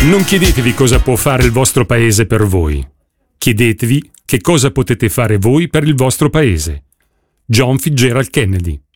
Non chiedetevi cosa può fare il vostro paese per voi. Chiedetevi che cosa potete fare voi per il vostro paese. John Fitzgerald Kennedy.